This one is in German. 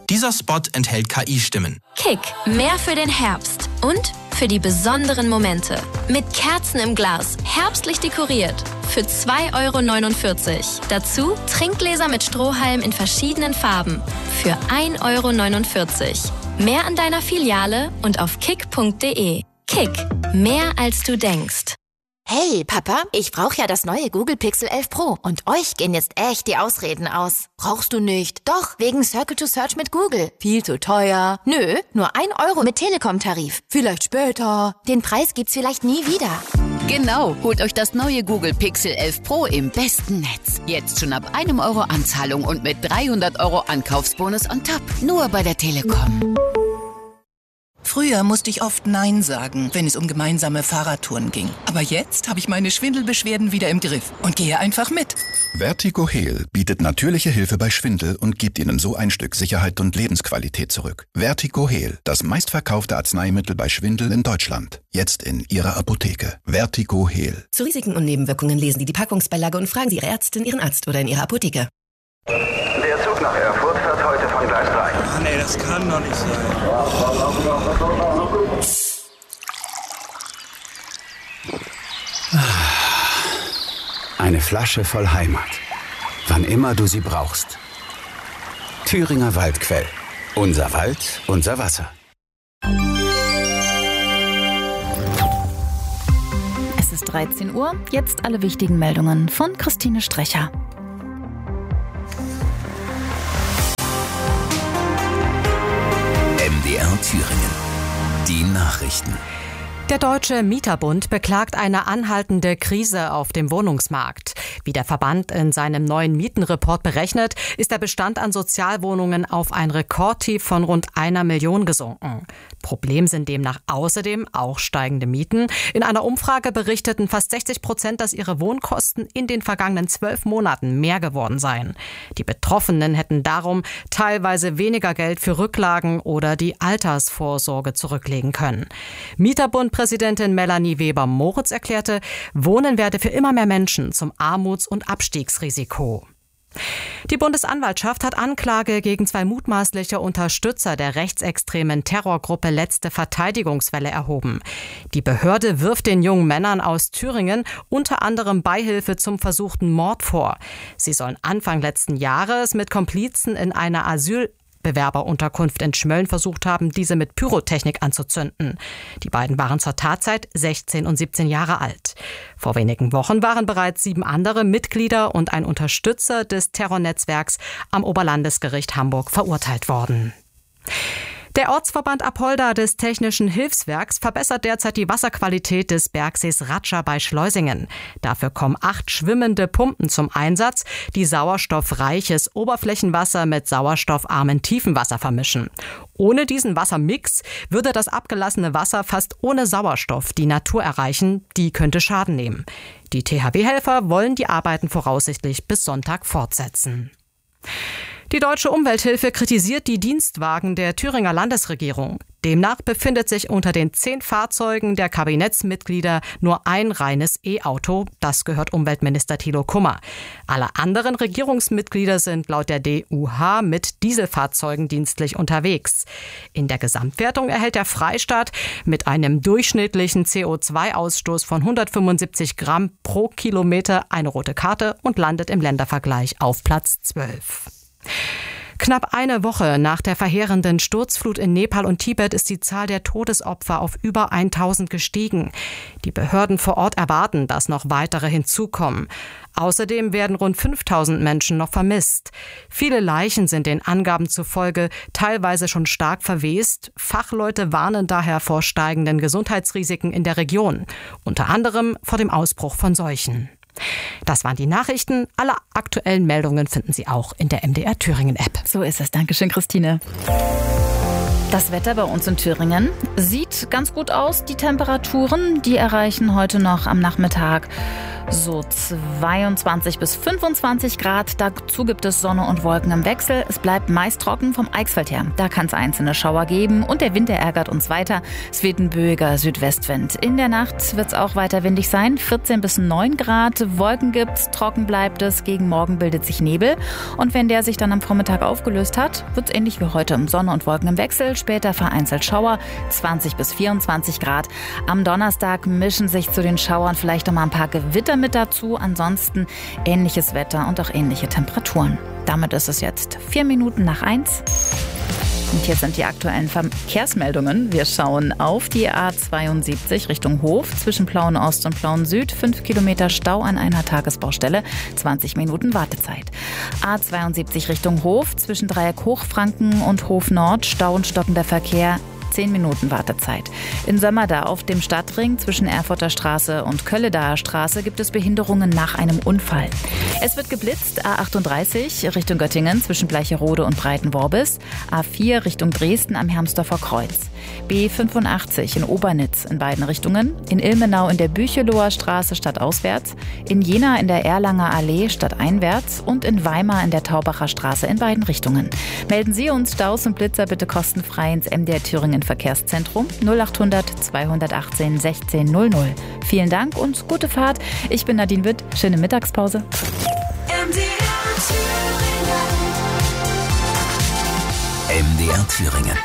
Dieser Spot enthält KI-Stimmen. Kick, mehr für den Herbst und für die besonderen Momente. Mit Kerzen im Glas, herbstlich dekoriert. Für 2,49 €. Dazu Trinkgläser mit Strohhalm in verschiedenen Farben. Für 1,49 €. Mehr an deiner Filiale und auf kick.de. Kick, mehr als du denkst. Hey, Papa, ich brauche ja das neue Google Pixel 11 Pro. Und euch gehen jetzt echt die Ausreden aus. Brauchst du nicht? Doch, wegen Circle to Search mit Google. Viel zu teuer. Nö, nur 1 € mit Telekom-Tarif. Vielleicht später. Den Preis gibt's vielleicht nie wieder. Genau, holt euch das neue Google Pixel 11 Pro im besten Netz. Jetzt schon ab 1 € Anzahlung und mit 300 € Ankaufsbonus on top. Nur bei der Telekom. Früher musste ich oft Nein sagen, wenn es um gemeinsame Fahrradtouren ging. Aber jetzt habe ich meine Schwindelbeschwerden wieder im Griff und gehe einfach mit. Vertigo Heal bietet natürliche Hilfe bei Schwindel und gibt Ihnen so ein Stück Sicherheit und Lebensqualität zurück. Vertigo Heal, das meistverkaufte Arzneimittel bei Schwindel in Deutschland. Jetzt in Ihrer Apotheke. Vertigo Heal. Zu Risiken und Nebenwirkungen lesen Sie die Packungsbeilage und fragen Sie Ihre Ärztin, Ihren Arzt oder in Ihrer Apotheke. Der Zug nach Erfurt fährt heute von Gleis 3. Mann, ey, das kann doch nicht sein. Eine Flasche voll Heimat. Wann immer du sie brauchst. Thüringer Waldquell. Unser Wald, unser Wasser. Es ist 13 Uhr. Jetzt alle wichtigen Meldungen von Christine Strecher. MDR Thüringen. Die Nachrichten. Der Deutsche Mieterbund beklagt eine anhaltende Krise auf dem Wohnungsmarkt. Wie der Verband in seinem neuen Mietenreport berechnet, ist der Bestand an Sozialwohnungen auf ein Rekordtief von rund 1 Million gesunken. Problem sind demnach außerdem auch steigende Mieten. In einer Umfrage berichteten fast 60%, dass ihre Wohnkosten in den vergangenen 12 Monaten mehr geworden seien. Die Betroffenen hätten darum teilweise weniger Geld für Rücklagen oder die Altersvorsorge zurücklegen können. Mieterbund-Präsidentin Melanie Weber-Moritz erklärte, Wohnen werde für immer mehr Menschen zum Armuts- und Abstiegsrisiko. Die Bundesanwaltschaft hat Anklage gegen 2 mutmaßliche Unterstützer der rechtsextremen Terrorgruppe Letzte Verteidigungswelle erhoben. Die Behörde wirft den jungen Männern aus Thüringen unter anderem Beihilfe zum versuchten Mord vor. Sie sollen Anfang letzten Jahres mit Komplizen in einer Asylbewerberunterkunft in Schmölln versucht haben, diese mit Pyrotechnik anzuzünden. Die beiden waren zur Tatzeit 16 und 17 Jahre alt. Vor wenigen Wochen waren bereits 7 andere Mitglieder und ein Unterstützer des Terrornetzwerks am Oberlandesgericht Hamburg verurteilt worden. Der Ortsverband Apolda des Technischen Hilfswerks verbessert derzeit die Wasserqualität des Bergsees Ratscha bei Schleusingen. Dafür kommen 8 schwimmende Pumpen zum Einsatz, die sauerstoffreiches Oberflächenwasser mit sauerstoffarmem Tiefenwasser vermischen. Ohne diesen Wassermix würde das abgelassene Wasser fast ohne Sauerstoff die Natur erreichen, die könnte Schaden nehmen. Die THW-Helfer wollen die Arbeiten voraussichtlich bis Sonntag fortsetzen. Die Deutsche Umwelthilfe kritisiert die Dienstwagen der Thüringer Landesregierung. Demnach befindet sich unter den 10 Fahrzeugen der Kabinettsmitglieder nur ein reines E-Auto. Das gehört Umweltminister Thilo Kummer. Alle anderen Regierungsmitglieder sind laut der DUH mit Dieselfahrzeugen dienstlich unterwegs. In der Gesamtwertung erhält der Freistaat mit einem durchschnittlichen CO2-Ausstoß von 175 Gramm pro Kilometer eine rote Karte und landet im Ländervergleich auf Platz 12. Knapp eine Woche nach der verheerenden Sturzflut in Nepal und Tibet ist die Zahl der Todesopfer auf über 1000 gestiegen. Die Behörden vor Ort erwarten, dass noch weitere hinzukommen. Außerdem werden rund 5000 Menschen noch vermisst. Viele Leichen sind den Angaben zufolge teilweise schon stark verwest. Fachleute warnen daher vor steigenden Gesundheitsrisiken in der Region, unter anderem vor dem Ausbruch von Seuchen. Das waren die Nachrichten. Alle aktuellen Meldungen finden Sie auch in der MDR Thüringen App. So ist es. Dankeschön, Christine. Das Wetter bei uns in Thüringen sieht ganz gut aus. Die Temperaturen, die erreichen heute noch am Nachmittag so 22 bis 25 Grad. Dazu gibt es Sonne und Wolken im Wechsel. Es bleibt meist trocken vom Eichsfeld her. Da kann es einzelne Schauer geben und der Wind ärgert uns weiter. Es weht ein böiger Südwestwind. In der Nacht wird es auch weiter windig sein. 14 bis 9 Grad. Wolken gibt's, trocken bleibt es. Gegen Morgen bildet sich Nebel. Und wenn der sich dann am Vormittag aufgelöst hat, wird es ähnlich wie heute. Sonne und Wolken im Wechsel. Später vereinzelt Schauer. 20 bis 24 Grad. Am Donnerstag mischen sich zu den Schauern vielleicht noch mal ein paar Gewitter mit dazu. Ansonsten ähnliches Wetter und auch ähnliche Temperaturen. Damit ist es jetzt 4 Minuten nach 1. Und hier sind die aktuellen Verkehrsmeldungen. Wir schauen auf die A72 Richtung Hof zwischen Plauen Ost und Plauen Süd. 5 Kilometer Stau an einer Tagesbaustelle, 20 Minuten Wartezeit. A72 Richtung Hof zwischen Dreieck Hochfranken und Hof Nord. Stau und stockender Verkehr. 10 Minuten Wartezeit. In Sömmerda auf dem Stadtring zwischen Erfurter Straße und Kölledaer Straße gibt es Behinderungen nach einem Unfall. Es wird geblitzt. A38 Richtung Göttingen zwischen Bleicherode und Breitenworbis. A4 Richtung Dresden am Hermsdorfer Kreuz. B85 in Obernitz in beiden Richtungen. In Ilmenau in der Bücheloher Straße stadtauswärts. In Jena in der Erlanger Allee stadteinwärts. Und in Weimar in der Taubacher Straße in beiden Richtungen. Melden Sie uns Staus und Blitzer bitte kostenfrei ins MDR Thüringen Verkehrszentrum 0800 218 1600. Vielen Dank und gute Fahrt. Ich bin Nadine Witt. Schöne Mittagspause. MDR Thüringen.